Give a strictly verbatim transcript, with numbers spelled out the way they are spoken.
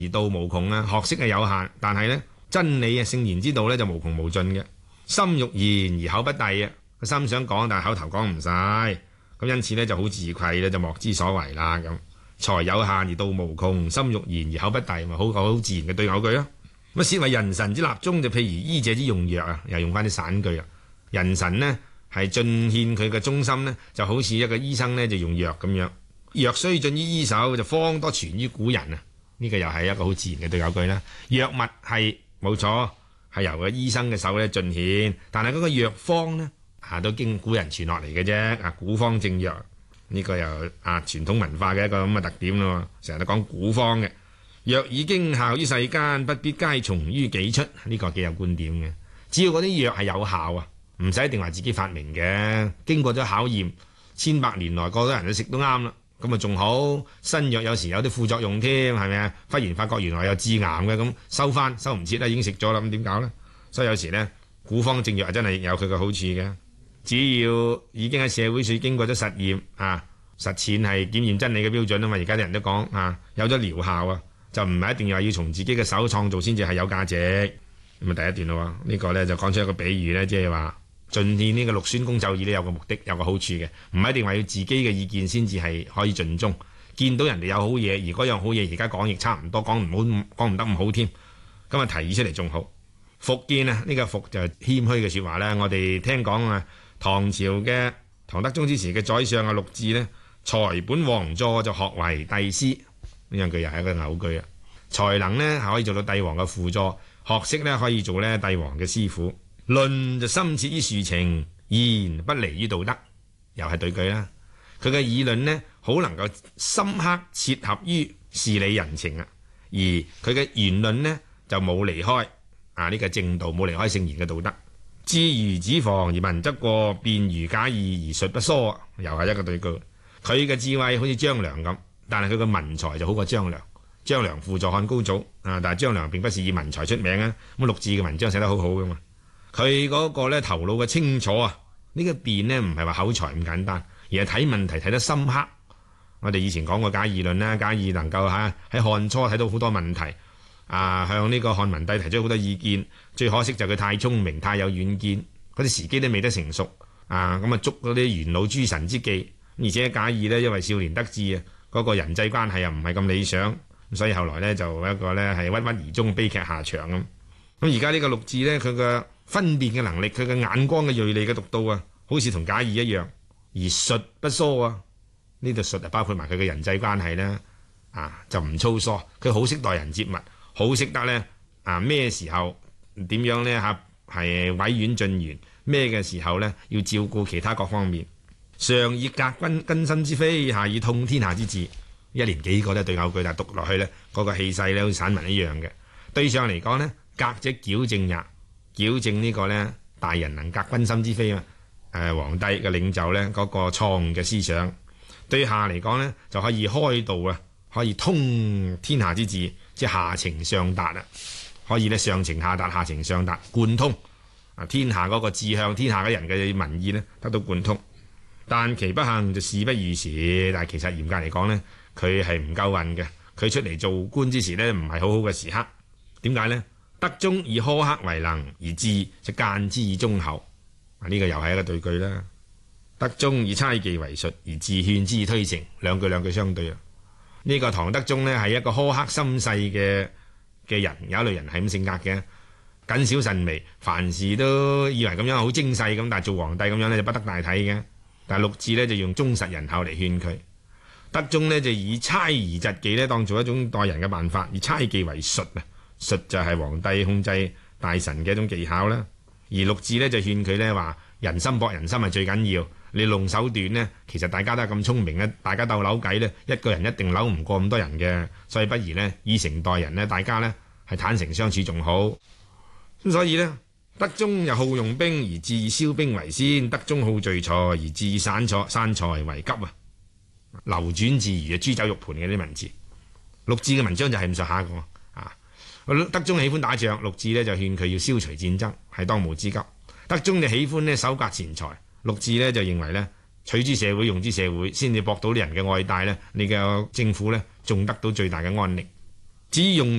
而道無窮啊，學識係有限，但係呢，真理啊聖言之道呢就無窮無盡嘅。心欲言而口不遞啊，個心想講，但係口頭講唔晒，咁因此呢就好自愧咧，就莫之所為啦咁。財有限而道無窮，心欲言而口不遞，咪好好自然嘅對偶句咯。咁竊為人臣之立宗，就譬如醫者之用藥啊，又用翻啲散句啊。人臣呢係盡獻佢嘅忠心呢，就好似一個醫生呢就用藥咁樣。藥雖盡於醫手，就方多傳於古人啊。呢、這個又係一個好自然嘅對偶句啦。藥物係冇錯，係由個醫生嘅手咧盡獻，但係嗰個藥方呢，啊都經古人傳落嚟嘅啫。啊，古方正藥呢、這個又啊傳統文化嘅一個咁嘅特點咯。成日都講古方嘅。藥以經效於世間，不必皆從於己出。呢、這個幾有觀點嘅。只要嗰啲藥係有效啊，唔使一定話自己發明嘅，經過咗考驗，千百年來個個人都食都啱啦，咁啊仲好。新藥有時有啲副作用添，係咪啊？忽然發覺原來有致癌嘅，咁收翻收唔切啦，已經食咗啦，咁點搞呢？所以有時呢，古方正藥係真係有佢嘅好處嘅。只要已經喺社會上經過咗實驗啊，實踐係檢驗真理嘅標準啊嘛。而家啲人都講啊，有咗療效啊，就唔係一定要要從自己嘅手創造先至係有價值。咁啊第一段咯，呢、這個呢就講出一個比喻呢，即係話盡獻呢個六宣公奏義呢，有個目的，有個好處嘅，唔係一定話要自己嘅意見先至係可以盡忠。見到人哋有好嘢，而嗰樣好嘢而家講亦差唔多，講唔好，講唔得咁好添。咁啊提議出嚟仲好。復見啊，呢、這個復就係謙虛嘅說話啦。我哋聽講啊，唐朝嘅唐德宗之時嘅宰相啊陸贄呢，才本王座就學為帝師，呢樣句又係一個偶句啊。才能呢係可以做到帝王嘅輔助，學識呢可以做呢帝王嘅師傅。論就深切於庶情，言不離於道德，又係對句啦。佢嘅議論呢，好能夠深刻切合於事理人情啊。而佢嘅言論呢，就冇離開啊呢個正道，冇離開聖賢嘅道德。知如子房而文則過，辯如賈誼而述不疏，又係一個對句。佢嘅智慧好似張良咁，但係佢嘅文才就好過張良。張良輔助漢高祖啊，但係張良並不是以文才出名啊。咁陸贄嘅文章寫得好好噶嘛。佢嗰個咧頭腦嘅清楚啊，呢、這個辯呢唔係話口才咁簡單，而係睇問題睇得深刻。我哋以前講過賈誼論啦，賈誼能夠喺喺漢初睇到好多問題啊，向呢個漢文帝提出好多意見。最可惜就佢太聰明，太有遠見，嗰啲時機都未得成熟啊，咁啊捉嗰啲元老諸臣之忌。而且賈誼呢，因為少年得志啊，嗰、那個人際關係又唔係咁理想，所以後來呢，就一個呢係鬱鬱而終，悲劇下場咁。咁而家呢個陸贄呢，佢嘅分辨嘅能力，佢嘅眼光嘅銳利嘅獨到啊，好似同賈誼一樣。而述不疏啊，呢度述就包括埋佢嘅人際關係啦，啊就唔粗疏，佢好識待人接物，好識得呢啊咩時候點樣呢？嚇係委婉進言，咩嘅時候呢？要照顧其他各方面。上以革君根深之非，下以通天下之治。一連幾個都對偶句，但係讀落去呢，嗰、那個氣勢呢，好似散文一樣嘅。對上嚟講呢，革者矯正也，矯正呢個呢，大人能革君心之非啊！誒、呃，皇帝嘅領袖呢，嗰、那個錯誤嘅思想。對下嚟講呢，就可以開導啊，可以通天下之治，即係下情上達啊，可以呢，上情下達，下情上達，貫通啊天下嗰個志向，天下嘅人嘅民意呢，得到貫通。但其不幸就事不如時，但係其實嚴格嚟講呢，佢係唔夠運嘅。佢出嚟做官之時呢，唔係好好嘅時刻。點解呢？德宗以苛刻為能，而治就諫之以忠厚。啊，呢個又係一個對句啦。德宗以猜忌為術，而治勸之以推誠。兩句兩句相對啊。呢、這個唐德宗呢，係一個苛刻心細嘅嘅人，有一類人係咁性格嘅，謹小慎微，凡事都以為咁樣好精細咁，但係做皇帝咁樣呢，就不得大體嘅。但係陸贄呢，就用忠實仁厚嚟勸佢。德宗呢，就以猜疑疾忌呢，當做一種待人嘅辦法，以猜忌為術啊。術就係皇帝控制大臣嘅一種技巧啦。而陸贄呢，就勸佢呢話：人心搏人心係最緊要，你弄手段呢，其實大家都係咁聰明呢，大家鬥扭計呢，一個人一定扭唔過咁多人嘅，所以不如呢，以誠待人呢，大家呢係坦誠相處仲好。咁所以呢，德宗又好用兵，而治以消兵為先；德宗好聚財，而治以散財散財為急啊。流轉自如啊，豬走肉盤嘅啲文字。陸贄嘅文章就係咁上下個啊。德宗喜歡打仗，陸贄呢就勸佢要消除戰爭，係當務之急。德宗就喜歡呢搜刮錢財，陸贄呢就認為呢取之社會，用之社會，先至博到啲人嘅愛戴呢，你嘅政府呢仲得到最大嘅安寧。 至於用